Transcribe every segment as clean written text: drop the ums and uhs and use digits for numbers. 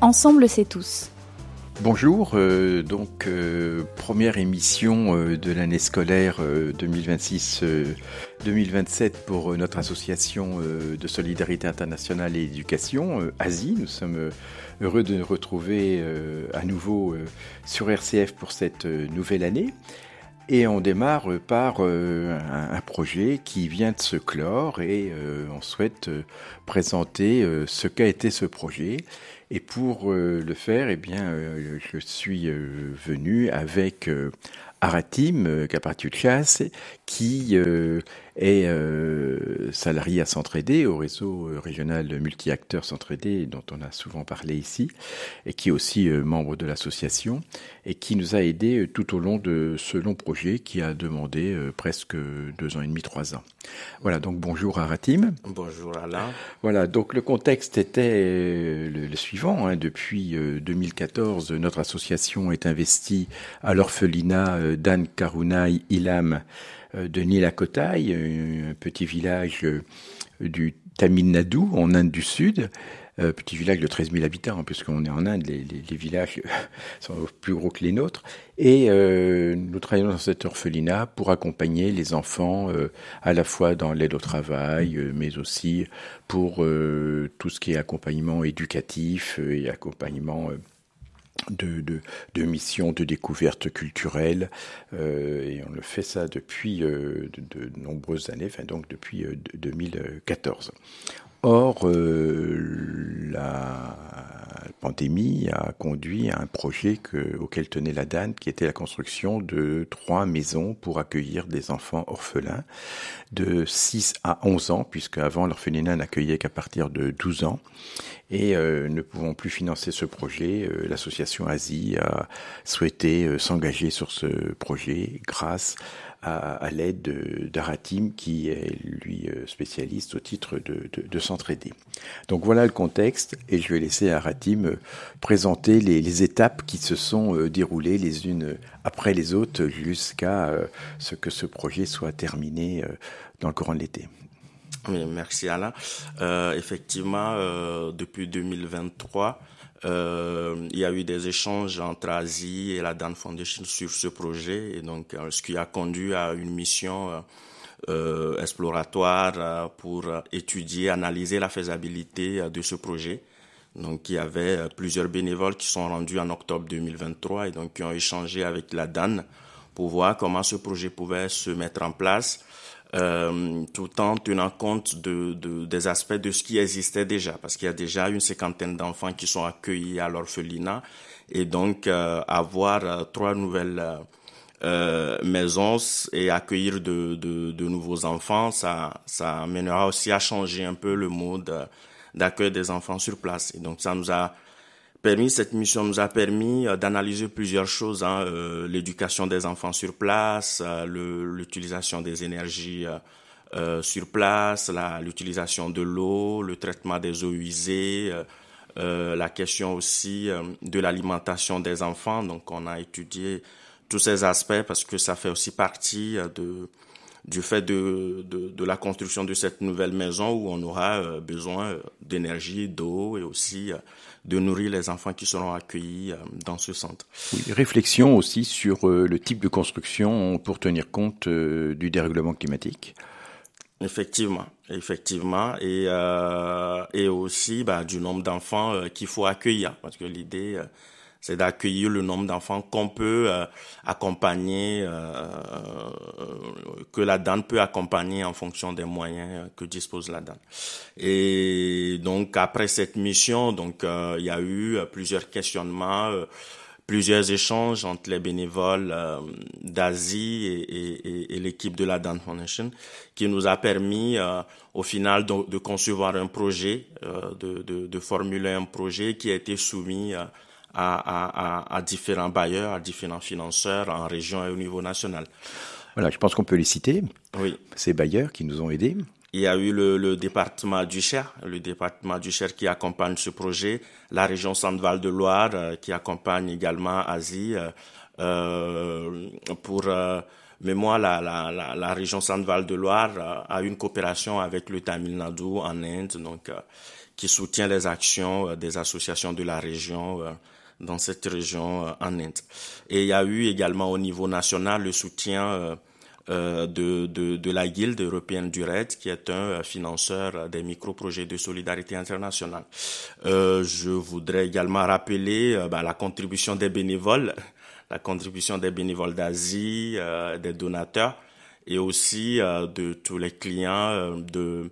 Ensemble, c'est tous. Bonjour, première émission de l'année scolaire 2026-2027 pour notre association de solidarité internationale et éducation, ASI. Nous sommes heureux de nous retrouver à nouveau sur RCF pour cette nouvelle année. Et on démarre par un projet qui vient de se clore et on souhaite présenter ce qu'a été ce projet. Et pour le faire, je suis venu avec Aratim Kapartiouchas, qui est salarié à Centre-Aidé, au réseau régional multi-acteurs Centre-Aidé, dont on a souvent parlé ici, et qui est aussi membre de l'association, et qui nous a aidés tout au long de ce long projet qui a demandé presque 2 ans et demi, 3 ans. Voilà, donc bonjour Aratim. Bonjour Alain. Voilà, donc le contexte était le suivant. Depuis 2014, notre association est investie à l'orphelinat d'Anne Karunaï Ilam de Nilakotai, un petit village du Tamil Nadu, en Inde du Sud. Petit village de 13 000 habitants, puisqu'on est en Inde, les villages sont plus gros que les nôtres. Et nous travaillons dans cet orphelinat pour accompagner les enfants à la fois dans l'aide au travail, mais aussi pour tout ce qui est accompagnement éducatif et accompagnement de missions de découverte culturelle, et on le fait ça depuis de nombreuses années, donc depuis 2014. Or, la pandémie a conduit à un projet auquel tenait la DAN, qui était la construction de 3 maisons pour accueillir des enfants orphelins de 6 à 11 ans, puisque avant l'orphelinat n'accueillait qu'à partir de 12 ans. Et ne pouvant plus financer ce projet, l'association ASI a souhaité s'engager sur ce projet grâce à l'aide d'Aratim, qui est lui spécialiste au titre de Centre-Aidé. Donc voilà le contexte, et je vais laisser Aratim présenter les étapes qui se sont déroulées les unes après les autres jusqu'à ce que ce projet soit terminé dans le courant de l'été. Oui, merci Alain. Effectivement, depuis 2023, il y a eu des échanges entre ASI et la Dan Foundation sur ce projet, et donc ce qui a conduit à une mission exploratoire pour étudier, analyser la faisabilité de ce projet. Donc il y avait plusieurs bénévoles qui sont rendus en octobre 2023 et donc qui ont échangé avec la Dan pour voir comment ce projet pouvait se mettre en place. Tout en tenant compte des aspects de ce qui existait déjà, parce qu'il y a déjà une 50aine d'enfants qui sont accueillis à l'orphelinat, et donc avoir 3 nouvelles maisons et accueillir de nouveaux enfants, ça amènera aussi à changer un peu le mode d'accueil des enfants sur place. Et donc cette mission nous a permis d'analyser plusieurs choses, l'éducation des enfants sur place, l'utilisation des énergies sur place, l'utilisation de l'eau, le traitement des eaux usées, la question aussi de l'alimentation des enfants. Donc on a étudié tous ces aspects parce que ça fait aussi partie du fait de la construction de cette nouvelle maison où on aura besoin d'énergie, d'eau et aussi de nourrir les enfants qui seront accueillis dans ce centre. Oui, réflexion aussi sur le type de construction pour tenir compte du dérèglement climatique. Effectivement, et aussi du nombre d'enfants qu'il faut accueillir, parce que l'idée c'est d'accueillir le nombre d'enfants qu'on peut accompagner, que la DAN peut accompagner en fonction des moyens que dispose la DAN. Et donc après cette mission, il y a eu plusieurs questionnements, plusieurs échanges entre les bénévoles d'ASI et l'équipe de la Dan Foundation, qui nous a permis au final de concevoir un projet, de formuler un projet qui a été soumis à différents bailleurs, à différents financeurs en région et au niveau national. Voilà, je pense qu'on peut les citer. Oui. Ces bailleurs qui nous ont aidés. Il y a eu le département du Cher, qui accompagne ce projet, la région Centre-Val de Loire qui accompagne également ASI pour mémoire, la région Centre-Val de Loire a une coopération avec le Tamil Nadu en Inde, donc qui soutient les actions des associations de la région dans cette région en Inde. Et il y a eu également au niveau national le soutien de la Guilde européenne du RAID, qui est un financeur des micro-projets de solidarité internationale. Je voudrais également rappeler la contribution des bénévoles d'Asie, des donateurs, et aussi de tous les clients de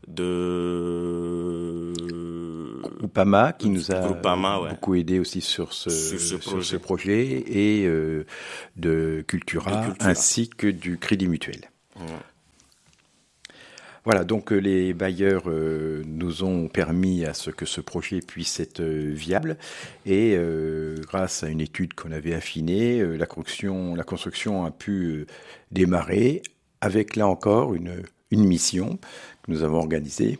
Groupama, qui nous a Groupama, beaucoup aidé aussi sur ce projet, et de Cultura, ainsi que du Crédit Mutuel. Voilà, donc les bailleurs nous ont permis à ce que ce projet puisse être viable, et grâce à une étude qu'on avait affinée, la construction a pu démarrer avec, là encore, une mission que nous avons organisée.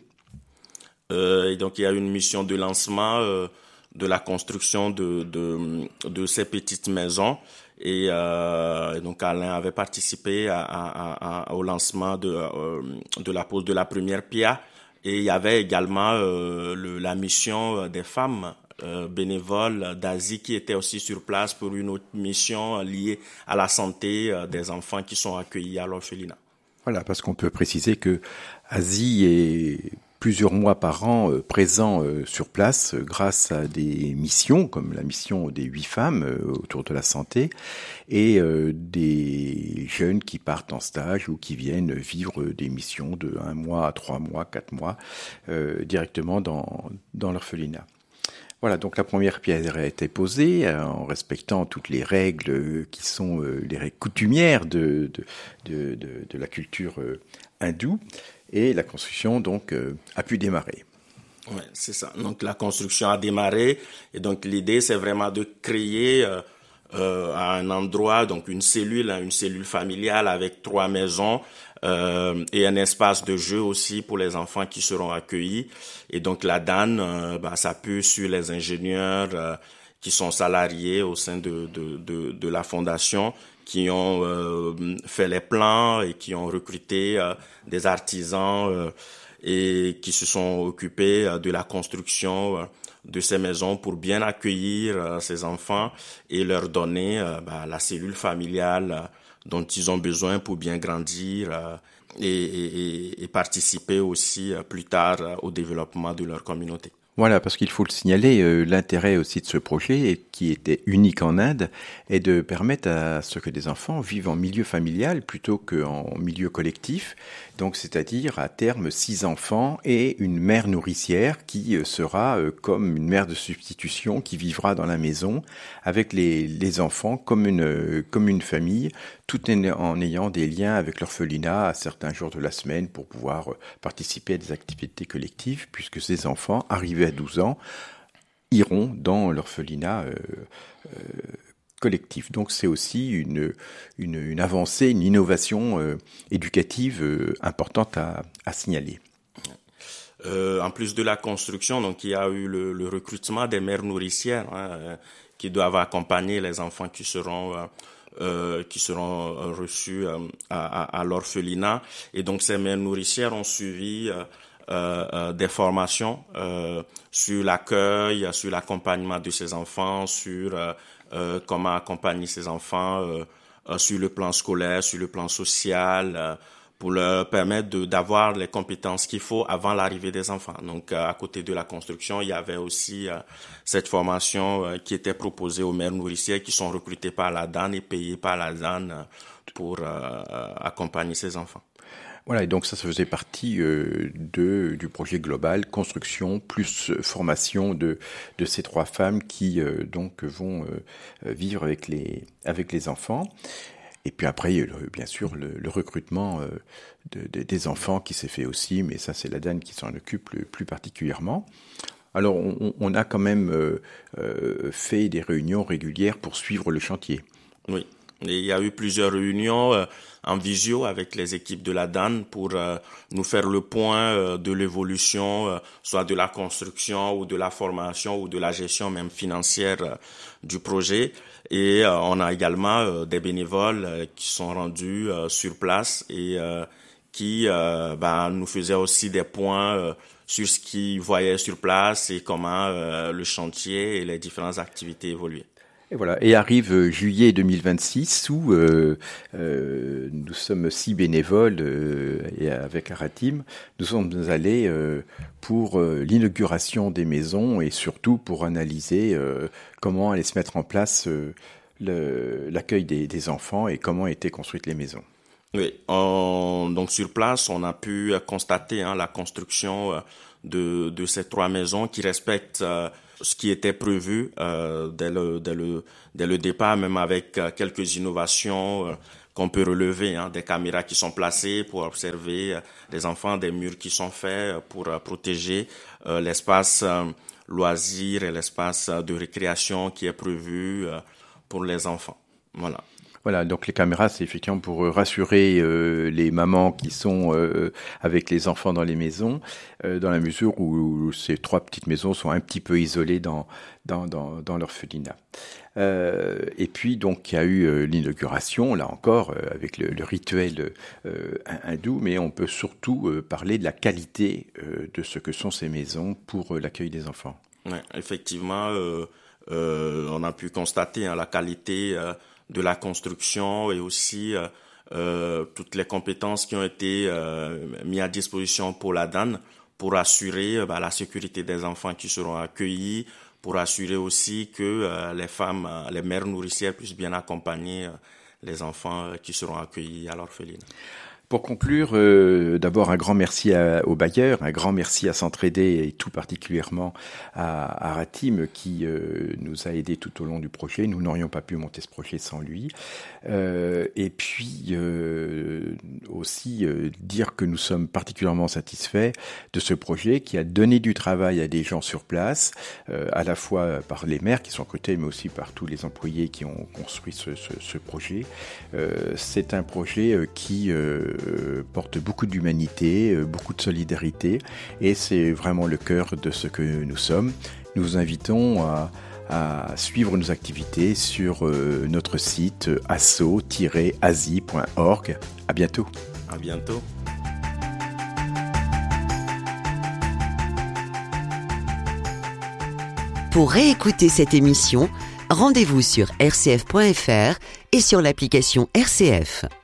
Et donc il y a une mission de lancement de la construction de ces petites maisons, et donc Alain avait participé au lancement de la pose de la première pierre, et il y avait également la mission des femmes bénévoles d'Asie qui étaient aussi sur place pour une autre mission liée à la santé des enfants qui sont accueillis à l'orphelinat. Voilà, parce qu'on peut préciser que Asie est plusieurs mois par an présent sur place grâce à des missions comme la mission des 8 femmes autour de la santé, et des jeunes qui partent en stage ou qui viennent vivre des missions de 1 mois à 3 mois, 4 mois directement dans l'orphelinat. Voilà, donc la première pierre a été posée en respectant toutes les règles qui sont les règles coutumières de la culture hindoue, et la construction donc a pu démarrer. Ouais, c'est ça. Donc la construction a démarré, et donc l'idée c'est vraiment de créer à un endroit donc une cellule familiale avec 3 maisons. Et un espace de jeu aussi pour les enfants qui seront accueillis. Et donc la DAN s'appuie sur les ingénieurs qui sont salariés au sein de la fondation, qui ont fait les plans et qui ont recruté des artisans et qui se sont occupés de la construction de ces maisons pour bien accueillir ces enfants et leur donner la cellule familiale dont ils ont besoin pour bien grandir et participer aussi plus tard au développement de leur communauté. Voilà, parce qu'il faut le signaler, l'intérêt aussi de ce projet, qui était unique en Inde, est de permettre à ce que des enfants vivent en milieu familial plutôt qu'en milieu collectif. Donc, c'est-à-dire à terme 6 enfants et une mère nourricière qui sera comme une mère de substitution qui vivra dans la maison avec les enfants comme une famille, tout en ayant des liens avec l'orphelinat à certains jours de la semaine pour pouvoir participer à des activités collectives, puisque ces enfants, arrivés à 12 ans, iront dans l'orphelinat collectif. Donc c'est aussi une avancée, une innovation éducative importante à signaler. En plus de la construction, donc il y a eu le recrutement des mères nourricières qui doivent accompagner les enfants qui seront reçus à l'orphelinat. Et donc ces mères nourricières ont suivi des formations sur l'accueil, sur l'accompagnement de ces enfants, sur comment accompagner ces enfants sur le plan scolaire, sur le plan social, pour leur permettre d'avoir les compétences qu'il faut avant l'arrivée des enfants. Donc, à côté de la construction, il y avait aussi cette formation qui était proposée aux mères nourricières qui sont recrutées par la DAN et payées par la DAN pour accompagner ces enfants. Voilà, et donc ça faisait partie du projet global, construction plus formation de ces 3 femmes qui donc vont vivre avec les enfants. Et puis après, bien sûr, le recrutement des enfants qui s'est fait aussi, mais ça c'est la DAN qui s'en occupe plus particulièrement. Alors on a quand même fait des réunions régulières pour suivre le chantier. Oui. Et il y a eu plusieurs réunions en visio avec les équipes de la DAN pour nous faire le point de l'évolution, soit de la construction ou de la formation ou de la gestion même financière du projet. Et on a également des bénévoles qui sont rendus sur place et qui nous faisaient aussi des points sur ce qu'ils voyaient sur place et comment le chantier et les différentes activités évoluaient. Et voilà. Et arrive juillet 2026 où nous sommes 6 bénévoles et avec Aratim, nous sommes allés pour l'inauguration des maisons et surtout pour analyser comment allait se mettre en place l'accueil des enfants et comment étaient construites les maisons. Oui, donc sur place, on a pu constater la construction de ces 3 maisons qui respectent ce qui était prévu dès le départ, même avec quelques innovations qu'on peut relever, des caméras qui sont placées pour observer les enfants, des murs qui sont faits pour protéger l'espace loisir et l'espace de récréation qui est prévu pour les enfants. Voilà. Voilà, donc les caméras, c'est effectivement pour rassurer les mamans qui sont avec les enfants dans les maisons, dans la mesure où ces 3 petites maisons sont un petit peu isolées dans l'orphelinat. Et puis, donc, il y a eu l'inauguration, là encore, avec le rituel hindou, mais on peut surtout parler de la qualité de ce que sont ces maisons pour l'accueil des enfants. Ouais, effectivement, on a pu constater la qualité de la construction et aussi toutes les compétences qui ont été mises à disposition pour la DAN pour assurer la sécurité des enfants qui seront accueillis, pour assurer aussi que les femmes, les mères nourricières puissent bien accompagner les enfants qui seront accueillis à l'orphelinat. Pour conclure, d'abord un grand merci aux bailleurs, un grand merci à S'entraider et tout particulièrement à Aratim qui nous a aidés tout au long du projet. Nous n'aurions pas pu monter ce projet sans lui. Et puis aussi dire que nous sommes particulièrement satisfaits de ce projet qui a donné du travail à des gens sur place, à la fois par les maires qui sont recrutés, mais aussi par tous les employés qui ont construit ce projet. C'est un projet qui porte beaucoup d'humanité, beaucoup de solidarité, et c'est vraiment le cœur de ce que nous sommes. Nous vous invitons à suivre nos activités sur notre site asso-asi.org. À bientôt. À bientôt. Pour réécouter cette émission, rendez-vous sur rcf.fr et sur l'application RCF.